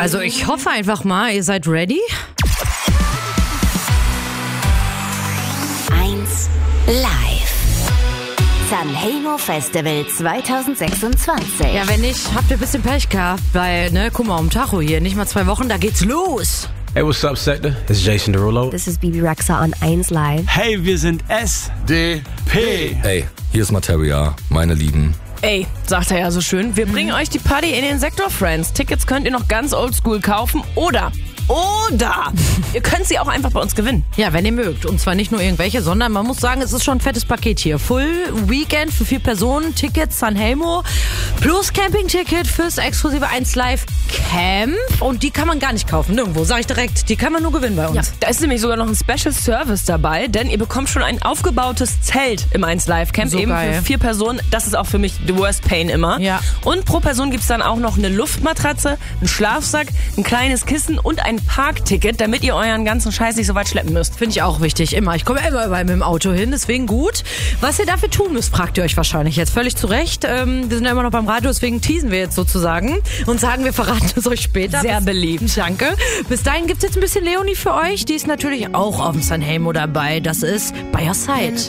Also ich hoffe einfach mal, ihr seid ready. 1 Live. Sanremo Festival 2026. Ja, wenn nicht, habt ihr ein bisschen Pech gehabt, weil, guck mal, um Tacho hier, nicht mal 2 Wochen, da geht's los. Hey, what's up, Sector? It's Jason Derulo. This is Bibi Rexha on 1 Live. Hey, wir sind SDP. Hey, hier ist Materia, meine Lieben. Ey, sagt er ja so schön, wir bringen euch die Party in den Sektor Friends. Tickets könnt ihr noch ganz oldschool kaufen oder ihr könnt sie auch einfach bei uns gewinnen. Ja, wenn ihr mögt. Und zwar nicht nur irgendwelche, sondern man muss sagen, es ist schon ein fettes Paket hier. Full Weekend für 4 Personen, Tickets Sanremo plus Campingticket fürs exklusive 1 Live Camp. Und die kann man gar nicht kaufen, nirgendwo, sag ich direkt. Die kann man nur gewinnen bei uns. Ja, da ist nämlich sogar noch ein Special Service dabei, denn ihr bekommt schon ein aufgebautes Zelt im 1 Live Camp, So eben geil. für 4 Personen. Das ist auch für mich the worst pain immer. Ja. Und pro Person gibt's dann auch noch eine Luftmatratze, einen Schlafsack, ein kleines Kissen und ein Parkticket, damit ihr euren ganzen Scheiß nicht so weit schleppen müsst. Finde ich auch wichtig, immer. Ich komme immer überall mit dem Auto hin, deswegen gut. Was ihr dafür tun müsst, fragt ihr euch wahrscheinlich jetzt völlig zu Recht. Wir sind ja immer noch beim Radio, deswegen teasen wir jetzt sozusagen und sagen, wir verraten es euch später. Sehr beliebt. Danke. Bis dahin gibt's jetzt ein bisschen Leonie für euch. Die ist natürlich auch auf dem Sanremo dabei. Das ist By Your Side.